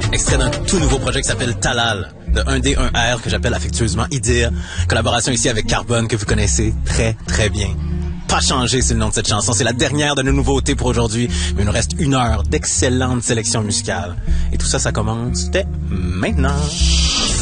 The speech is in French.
extrait d'un tout nouveau projet qui s'appelle Talal, de 1D1R, que j'appelle affectueusement Idir. Collaboration ici avec Carbone, que vous connaissez très, très bien. Pas changé, c'est le nom de cette chanson. C'est la dernière de nos nouveautés pour aujourd'hui, mais il nous reste 1 heure d'excellente sélection musicale. Et tout ça, ça commence dès maintenant.